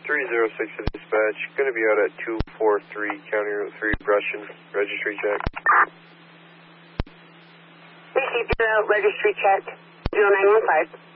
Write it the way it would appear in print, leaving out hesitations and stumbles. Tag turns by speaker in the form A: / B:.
A: 306 to dispatch. Going to be out at 243 County Road 3, Brushing. Registry check.
B: Received a registry check. 0915.